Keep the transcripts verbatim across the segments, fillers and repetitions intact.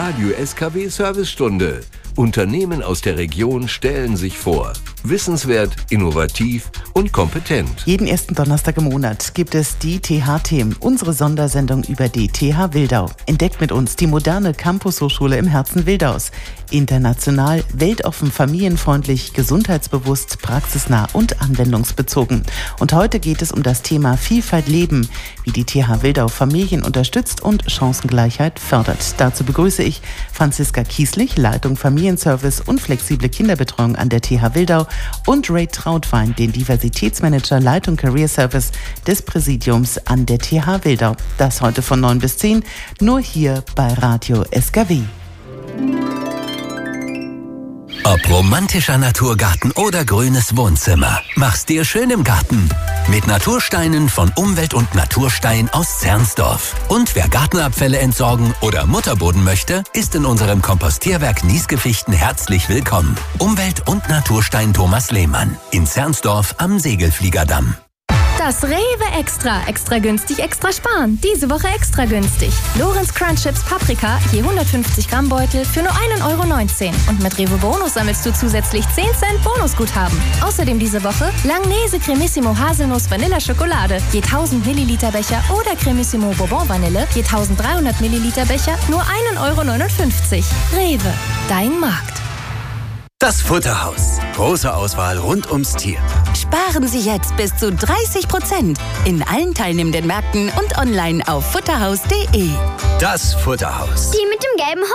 Radio S K W Servicestunde. Unternehmen aus der Region stellen sich vor. Wissenswert, innovativ und kompetent. Jeden ersten Donnerstag im Monat gibt es die T H-Themen, unsere Sondersendung über die T H Wildau. Entdeckt mit uns die moderne Campus-Hochschule im Herzen Wildaus. International, weltoffen, familienfreundlich, gesundheitsbewusst, praxisnah und anwendungsbezogen. Und heute geht es um das Thema Vielfalt leben, wie die T H Wildau Familien unterstützt und Chancengleichheit fördert. Dazu begrüße ich Franziska Kieslich, Leitung Familienservice und flexible Kinderbetreuung an der T H Wildau, und Ray Trautwein, den Diversitätsmanager Leitung Career Service des Präsidiums an der T H Wildau. Das heute von neun bis zehn, nur hier bei Radio S K W. Ob romantischer Naturgarten oder grünes Wohnzimmer, mach's dir schön im Garten. Mit Natursteinen von Umwelt und Naturstein aus Zernsdorf. Und wer Gartenabfälle entsorgen oder Mutterboden möchte, ist in unserem Kompostierwerk Niesgefichten herzlich willkommen. Umwelt- und Naturstein Thomas Lehmann in Zernsdorf am Segelfliegerdamm. Das Rewe Extra. Extra günstig, extra sparen. Diese Woche extra günstig. Lorenz Crunch Chips Paprika, je hundertfünfzig Gramm Beutel für nur ein Euro neunzehn. Und mit Rewe Bonus sammelst du zusätzlich zehn Cent Bonusguthaben. Außerdem diese Woche Langnese Cremissimo Haselnuss Vanilla Schokolade, je tausend Milliliter Becher, oder Cremissimo Bourbon Vanille, je dreizehnhundert Milliliter Becher, nur ein Euro neunundfünfzig. Rewe, dein Markt. Das Futterhaus. Große Auswahl rund ums Tier. Sparen Sie jetzt bis zu dreißig Prozent in allen teilnehmenden Märkten und online auf futterhaus punkt de. Das Futterhaus. Die mit dem gelben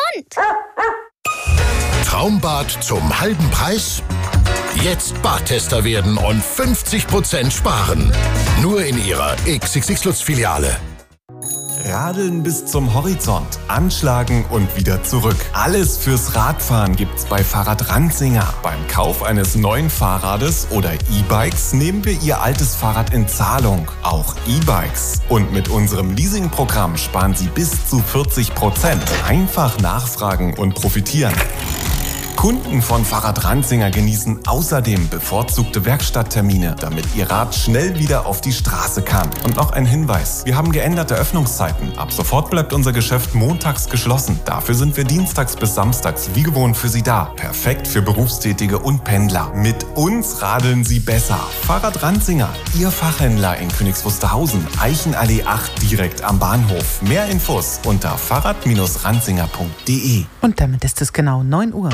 Hund. Traumbad zum halben Preis? Jetzt Badtester werden und fünfzig Prozent sparen. Nur in Ihrer X X X Lutz-Filiale. Radeln bis zum Horizont, anschlagen und wieder zurück. Alles fürs Radfahren gibt's bei Fahrrad Ranzinger. Beim Kauf eines neuen Fahrrades oder E-Bikes nehmen wir Ihr altes Fahrrad in Zahlung. Auch E-Bikes. Und mit unserem Leasingprogramm sparen Sie bis zu vierzig Prozent. Einfach nachfragen und profitieren. Kunden von Fahrrad Ranzinger genießen außerdem bevorzugte Werkstatttermine, damit ihr Rad schnell wieder auf die Straße kann. Und noch ein Hinweis: Wir haben geänderte Öffnungszeiten. Ab sofort bleibt unser Geschäft montags geschlossen. Dafür sind wir dienstags bis samstags wie gewohnt für Sie da. Perfekt für Berufstätige und Pendler. Mit uns radeln Sie besser. Fahrrad Ranzinger, Ihr Fachhändler in Königs Wusterhausen, Eichenallee acht, direkt am Bahnhof. Mehr Infos unter fahrrad ranzinger punkt de. Und damit ist es genau neun Uhr.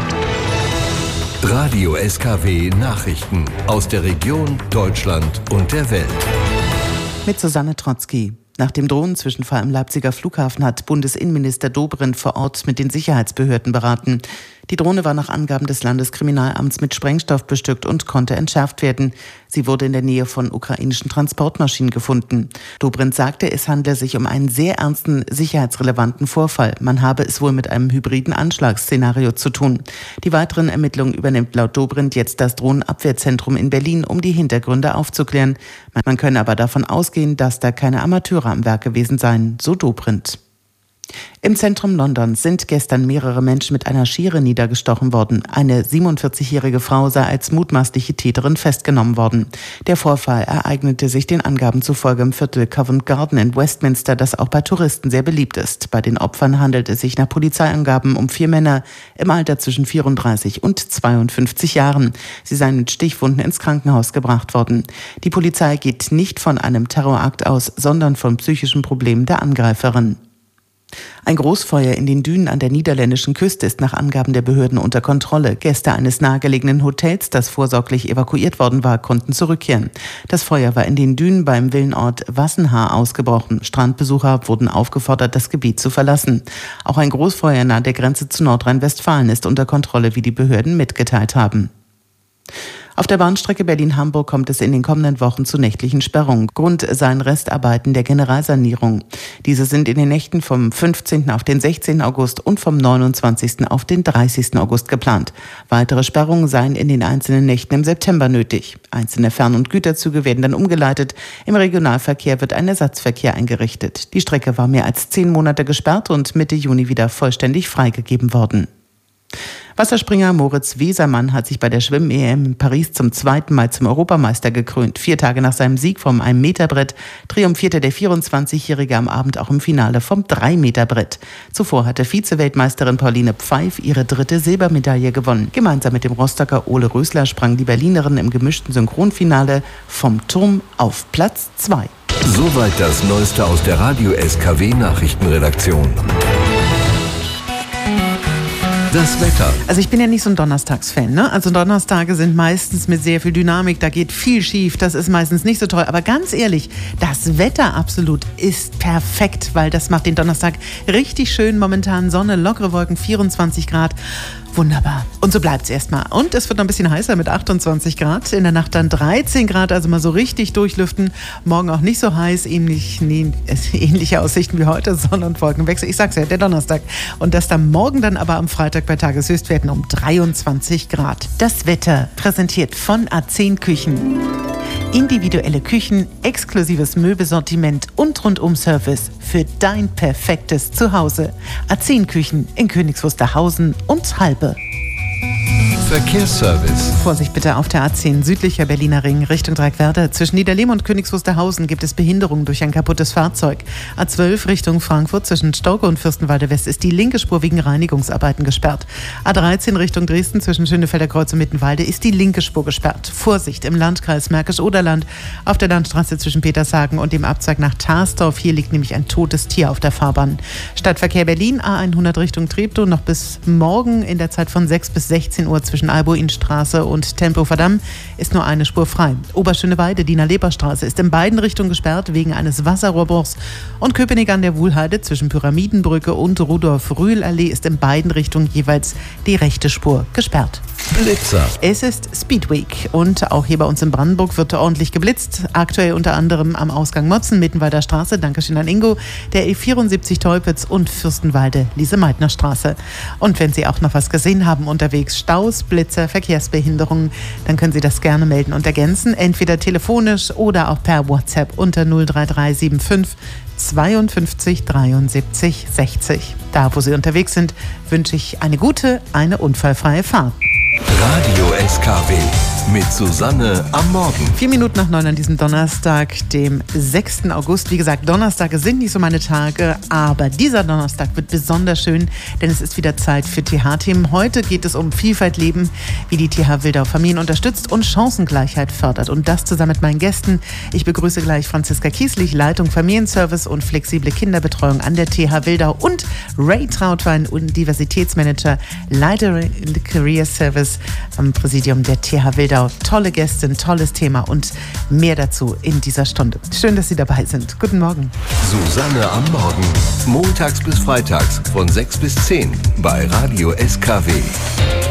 Radio S K W Nachrichten aus der Region, Deutschland und der Welt. Mit Susanne Trotzki. Nach dem Drohnenzwischenfall am Leipziger Flughafen hat Bundesinnenminister Dobrindt vor Ort mit den Sicherheitsbehörden beraten. Die Drohne war nach Angaben des Landeskriminalamts mit Sprengstoff bestückt und konnte entschärft werden. Sie wurde in der Nähe von ukrainischen Transportmaschinen gefunden. Dobrindt sagte, es handle sich um einen sehr ernsten, sicherheitsrelevanten Vorfall. Man habe es wohl mit einem hybriden Anschlagsszenario zu tun. Die weiteren Ermittlungen übernimmt laut Dobrindt jetzt das Drohnenabwehrzentrum in Berlin, um die Hintergründe aufzuklären. Man könne aber davon ausgehen, dass da keine Amateure am Werk gewesen seien, so Dobrindt. Im Zentrum Londons sind gestern mehrere Menschen mit einer Schere niedergestochen worden. Eine siebenundvierzigjährige Frau sei als mutmaßliche Täterin festgenommen worden. Der Vorfall ereignete sich den Angaben zufolge im Viertel Covent Garden in Westminster, das auch bei Touristen sehr beliebt ist. Bei den Opfern handelt es sich nach Polizeiangaben um vier Männer im Alter zwischen vierunddreißig und zweiundfünfzig Jahren. Sie seien mit Stichwunden ins Krankenhaus gebracht worden. Die Polizei geht nicht von einem Terrorakt aus, sondern von psychischen Problemen der Angreiferin. Ein Großfeuer in den Dünen an der niederländischen Küste ist nach Angaben der Behörden unter Kontrolle. Gäste eines nahegelegenen Hotels, das vorsorglich evakuiert worden war, konnten zurückkehren. Das Feuer war in den Dünen beim Villenort Wassenhaar ausgebrochen. Strandbesucher wurden aufgefordert, das Gebiet zu verlassen. Auch ein Großfeuer nahe der Grenze zu Nordrhein-Westfalen ist unter Kontrolle, wie die Behörden mitgeteilt haben. Auf der Bahnstrecke Berlin-Hamburg kommt es in den kommenden Wochen zu nächtlichen Sperrungen. Grund seien Restarbeiten der Generalsanierung. Diese sind in den Nächten vom fünfzehnten auf den sechzehnten August und vom neunundzwanzigsten auf den dreißigsten August geplant. Weitere Sperrungen seien in den einzelnen Nächten im September nötig. Einzelne Fern- und Güterzüge werden dann umgeleitet. Im Regionalverkehr wird ein Ersatzverkehr eingerichtet. Die Strecke war mehr als zehn Monate gesperrt und Mitte Juni wieder vollständig freigegeben worden. Wasserspringer Moritz Wesermann hat sich bei der Schwimm-E M in Paris zum zweiten Mal zum Europameister gekrönt. Vier Tage nach seinem Sieg vom ein Meter Brett triumphierte der vierundzwanzigjährige am Abend auch im Finale vom drei Meter Brett. Zuvor hatte Vize-Weltmeisterin Pauline Pfeif ihre dritte Silbermedaille gewonnen. Gemeinsam mit dem Rostocker Ole Rösler sprang die Berlinerin im gemischten Synchronfinale vom Turm auf Platz zwei. Soweit das Neueste aus der Radio-S K W-Nachrichtenredaktion. Das Wetter. Also ich bin ja nicht so ein Donnerstagsfan, ne? Also Donnerstage sind meistens mit sehr viel Dynamik, da geht viel schief, das ist meistens nicht so toll. Aber ganz ehrlich, das Wetter absolut ist perfekt, weil das macht den Donnerstag richtig schön. Momentan Sonne, lockere Wolken, vierundzwanzig Grad. Wunderbar. Und so bleibt es erstmal. Und es wird noch ein bisschen heißer mit achtundzwanzig Grad. In der Nacht dann dreizehn Grad, also mal so richtig durchlüften. Morgen auch nicht so heiß, ähnlich, nee, ähnliche Aussichten wie heute, Sonne und Wolkenwechsel. Ich sag's ja, der Donnerstag. Und das dann morgen dann aber am Freitag bei Tageshöchstwerten um dreiundzwanzig Grad. Das Wetter präsentiert von A zehn Küchen. Individuelle Küchen, exklusives Möbelsortiment und Rundum-Service für dein perfektes Zuhause. A zehn Küchen in Königs Wusterhausen und Halbe. Verkehrsservice. Vorsicht bitte auf der A zehn südlicher Berliner Ring Richtung Dreieckwerder. Zwischen Niederlehm und Königs Wusterhausen gibt es Behinderungen durch ein kaputtes Fahrzeug. A zwölf Richtung Frankfurt zwischen Stauke und Fürstenwalde West ist die linke Spur wegen Reinigungsarbeiten gesperrt. A dreizehn Richtung Dresden zwischen Schönefelder Kreuz und Mittenwalde ist die linke Spur gesperrt. Vorsicht im Landkreis Märkisch-Oderland auf der Landstraße zwischen Petershagen und dem Abzweig nach Tarsdorf. Hier liegt nämlich ein totes Tier auf der Fahrbahn. Stadtverkehr Berlin A hundert Richtung Treptow noch bis morgen in der Zeit von sechs bis sechzehn Uhr zwischen Albuinstraße und Tempelhofer ist nur eine Spur frei. Oberschöneweide, Diener-Leber-Straße ist in beiden Richtungen gesperrt wegen eines Wasserrohrbruchs. Und Köpenick an der Wuhlheide zwischen Pyramidenbrücke und Rudolf-Rühl-Allee ist in beiden Richtungen jeweils die rechte Spur gesperrt. Blitzer. Es ist Speed Week und auch hier bei uns in Brandenburg wird ordentlich geblitzt. Aktuell unter anderem am Ausgang Motzen, Mittenwalder Straße, Dankeschön an Ingo, der E vierundsiebzig Teupitz und Fürstenwalde, Lise-Meitner Straße. Und wenn Sie auch noch was gesehen haben unterwegs, Staus, Blitzer, Verkehrsbehinderungen, dann können Sie das gerne melden und ergänzen, entweder telefonisch oder auch per WhatsApp unter null drei drei sieben fünf zweiundfünfzig dreiundsiebzig sechzig. Da, wo Sie unterwegs sind, wünsche ich eine gute, eine unfallfreie Fahrt. Radio S K W mit Susanne am Morgen. Vier Minuten nach neun an diesem Donnerstag, dem sechsten August. Wie gesagt, Donnerstage sind nicht so meine Tage, aber dieser Donnerstag wird besonders schön, denn es ist wieder Zeit für T H-Themen. Heute geht es um Vielfalt leben, wie die T H Wildau Familien unterstützt und Chancengleichheit fördert. Und das zusammen mit meinen Gästen. Ich begrüße gleich Franziska Kieslich, Leitung Familienservice und flexible Kinderbetreuung an der T H Wildau, und Ray Trautwein und Diversitätsmanager, Leiter Career Service am Präsidium der T H Wildau. Tolle Gäste, ein tolles Thema und mehr dazu in dieser Stunde. Schön, dass Sie dabei sind. Guten Morgen. Susanne am Morgen. Montags bis freitags von sechs bis zehn bei Radio S K W.